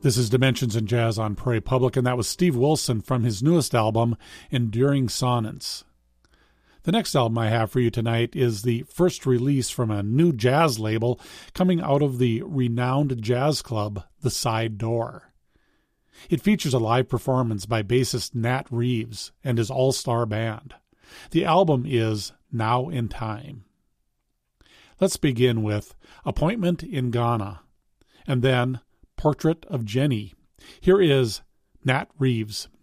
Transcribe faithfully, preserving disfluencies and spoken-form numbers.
This is Dimensions in Jazz on Prairie Public, and that was Steve Wilson from his newest album, Enduring Sonnets. The next album I have for you tonight is the first release from a new jazz label coming out of the renowned jazz club, The Side Door. It features a live performance by bassist Nat Reeves and his all-star band. The album is Now in Time. Let's begin with Appointment in Ghana, and then Portrait of Jenny. Here is Nat Reeves